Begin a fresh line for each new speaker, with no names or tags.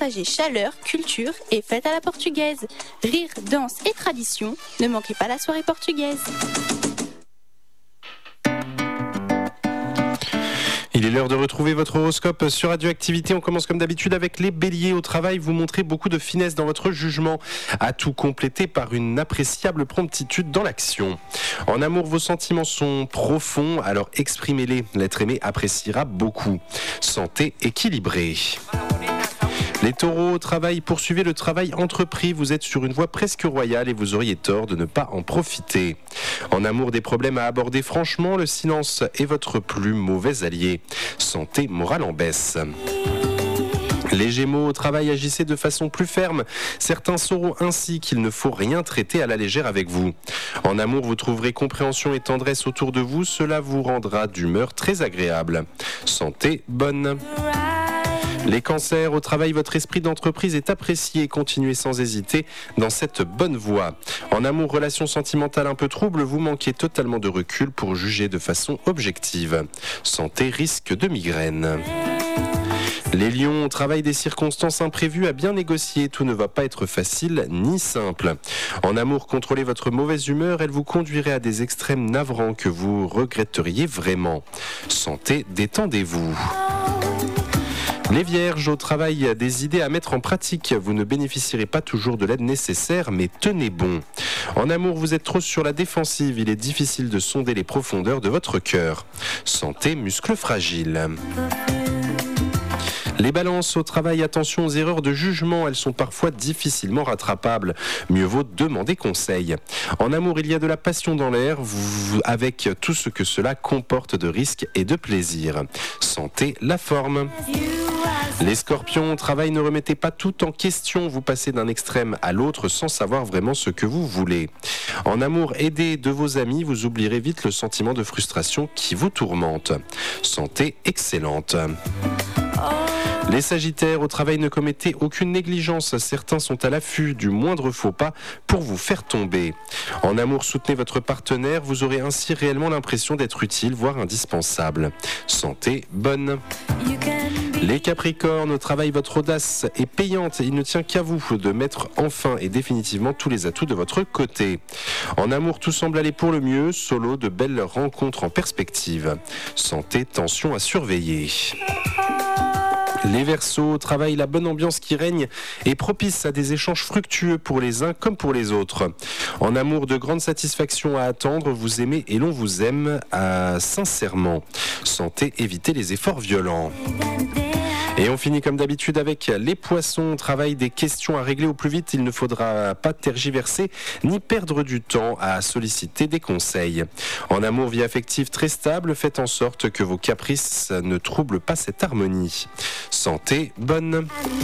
partagez chaleur, culture et fête à la portugaise. Rire, danse et tradition, ne manquez pas la soirée portugaise.
Il est l'heure de retrouver votre horoscope sur Radioactivité. On commence comme d'habitude avec les béliers. Au travail, vous montrez beaucoup de finesse dans votre jugement, à tout compléter par une appréciable promptitude dans l'action. En amour, vos sentiments sont profonds, alors exprimez-les. L'être aimé appréciera beaucoup. Santé équilibrée. Les taureaux, au travail, poursuivez le travail entrepris. Vous êtes sur une voie presque royale et vous auriez tort de ne pas en profiter. En amour, des problèmes à aborder franchement. Le silence est votre plus mauvais allié. Santé morale en baisse. Les Gémeaux, au travail, agissez de façon plus ferme. Certains sauront ainsi qu'il ne faut rien traiter à la légère avec vous. En amour, vous trouverez compréhension et tendresse autour de vous. Cela vous rendra d'humeur très agréable. Santé bonne. Les cancers, au travail, votre esprit d'entreprise est apprécié. Continuez sans hésiter dans cette bonne voie. En amour, relation sentimentale un peu trouble, vous manquez totalement de recul pour juger de façon objective. Santé, risque de migraine. Les lions, au travail, des circonstances imprévues à bien négocier. Tout ne va pas être facile ni simple. En amour, contrôlez votre mauvaise humeur. Elle vous conduirait à des extrêmes navrants que vous regretteriez vraiment. Santé, détendez-vous. Les vierges, au travail, des idées à mettre en pratique. Vous ne bénéficierez pas toujours de l'aide nécessaire, mais tenez bon. En amour, vous êtes trop sur la défensive. Il est difficile de sonder les profondeurs de votre cœur. Santé, muscles fragiles. Les balances, au travail, attention aux erreurs de jugement, elles sont parfois difficilement rattrapables. Mieux vaut demander conseil. En amour, il y a de la passion dans l'air, avec tout ce que cela comporte de risques et de plaisir. Santé, la forme. Les scorpions, au travail, ne remettez pas tout en question. Vous passez d'un extrême à l'autre sans savoir vraiment ce que vous voulez. En amour, aidez de vos amis, vous oublierez vite le sentiment de frustration qui vous tourmente. Santé excellente. Les sagittaires, au travail, ne commettez aucune négligence. Certains sont à l'affût du moindre faux pas pour vous faire tomber. En amour, soutenez votre partenaire. Vous aurez ainsi réellement l'impression d'être utile, voire indispensable. Santé bonne. Les capricornes, au travail, votre audace est payante. Il ne tient qu'à vous de mettre enfin et définitivement tous les atouts de votre côté. En amour, tout semble aller pour le mieux. Solo, de belles rencontres en perspective. Santé, tension à surveiller. Les Verseaux, au travail, la bonne ambiance qui règne est propice à des échanges fructueux pour les uns comme pour les autres. En amour, de grandes satisfactions à attendre, vous aimez et l'on vous aime sincèrement. Santé, évitez les efforts violents. Et on finit comme d'habitude avec les poissons. Travail, des questions à régler au plus vite. Il ne faudra pas tergiverser ni perdre du temps à solliciter des conseils. En amour, vie affective très stable. Faites en sorte que vos caprices ne troublent pas cette harmonie. Santé bonne.